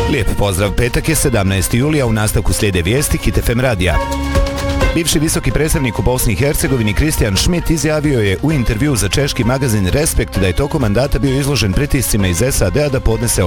Lijep pozdrav, petak je 17. julija, u nastavku slijede vijesti Hit FM radija. Bivši visoki predstavnik u Bosni i Hercegovini Kristijan Schmidt izjavio je u intervju za češki magazin Respekt da je tokom mandata bio izložen pritiscima iz SAD-a da podnese